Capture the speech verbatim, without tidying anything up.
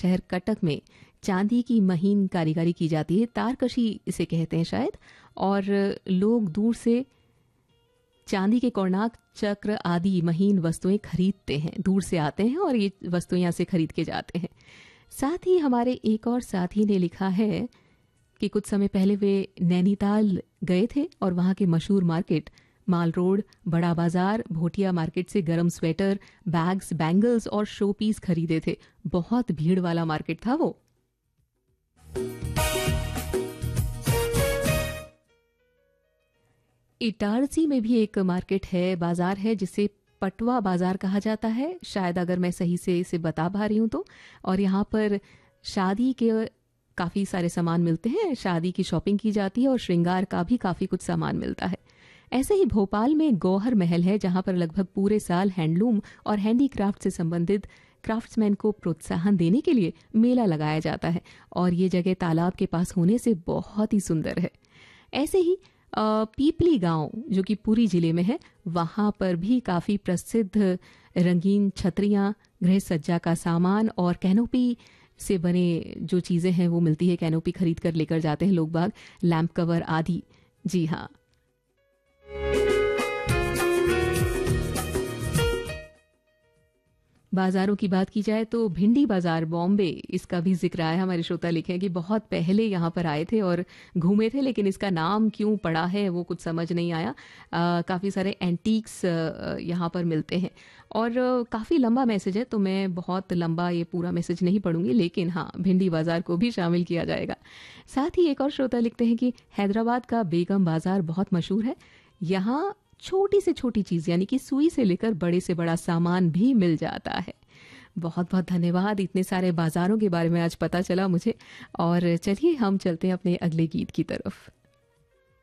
शहर कटक में चांदी की महीन कारीगरी की जाती है, तारकशी इसे कहते हैं शायद, और लोग दूर से चांदी के कोणार्क चक्र आदि महीन वस्तुएं खरीदते हैं, दूर से आते हैं और ये वस्तुएं यहाँ से खरीद के जाते हैं। साथ ही हमारे एक और साथी ने लिखा है कि कुछ समय पहले वे नैनीताल गए थे और वहां के मशहूर मार्केट माल रोड, बड़ा बाजार, भोटिया मार्केट से गरम स्वेटर, बैग्स, बैंगल्स और शो पीस खरीदे थे। बहुत भीड़ वाला मार्केट था वो। इटारसी में भी एक मार्केट है, बाजार है, जिसे पटवा बाजार कहा जाता है, शायद अगर मैं सही से इसे बता पा रही हूं तो। और यहाँ पर शादी के काफी सारे सामान मिलते हैं, शादी की शॉपिंग की जाती है और श्रृंगार का भी काफी कुछ सामान मिलता है। ऐसे ही भोपाल में गौहर महल है, जहां पर लगभग पूरे साल हैंडलूम और हैंडीक्राफ्ट से संबंधित क्राफ्ट्समैन को प्रोत्साहन देने के लिए मेला लगाया जाता है और ये जगह तालाब के पास होने से बहुत ही सुंदर है। ऐसे ही पीपली गांव जो कि पुरी जिले में है, वहां पर भी काफी प्रसिद्ध रंगीन छतरियां, गृह सज्जा का सामान और कैनोपी से बने जो चीजें हैं वो मिलती है। कैनोपी खरीद कर लेकर जाते हैं लोग बाग, लैंप कवर आदि। जी हाँ, बाजारों की बात की जाए तो भिंडी बाजार बॉम्बे, इसका भी जिक्र आया। हमारे श्रोता लिखे हैं कि बहुत पहले यहाँ पर आए थे और घूमे थे, लेकिन इसका नाम क्यों पड़ा है वो कुछ समझ नहीं आया। आ, काफ़ी सारे एंटीक्स यहाँ पर मिलते हैं और काफ़ी लंबा मैसेज है, तो मैं बहुत लंबा ये पूरा मैसेज नहीं पढ़ूंगी, लेकिन हाँ, भिंडी बाजार को भी शामिल किया जाएगा। साथ ही एक और श्रोता लिखते हैं कि हैदराबाद का बेगम बाजार बहुत मशहूर है। यहाँ छोटी से छोटी चीज यानी कि सुई से लेकर बड़े से बड़ा सामान भी मिल जाता है। बहुत बहुत धन्यवाद, इतने सारे बाजारों के बारे में आज पता चला मुझे। और चलिए हम चलते हैं अपने अगले गीत की तरफ।